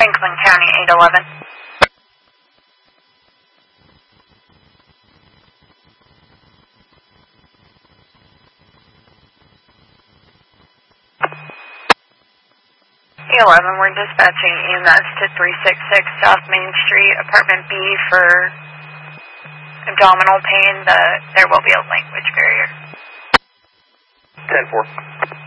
Franklin County 811. We're dispatching EMS to 366 South Main Street, Apartment B for abdominal pain. There will be a language barrier. 10-4.